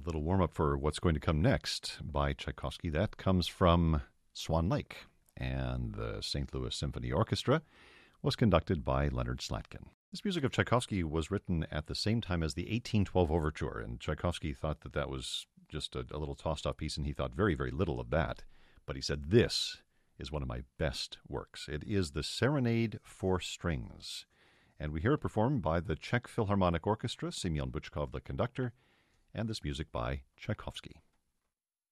little warm-up for what's going to come next by Tchaikovsky. That comes from Swan Lake, and the St. Louis Symphony Orchestra was conducted by Leonard Slatkin. This music of Tchaikovsky was written at the same time as the 1812 Overture, and Tchaikovsky thought that that was just a little tossed-off piece, and he thought very, very little of that. But he said, this is one of my best works. It is the Serenade for Strings, and we hear it performed by the Czech Philharmonic Orchestra, Semyon Bychkov the conductor, and this music by Tchaikovsky.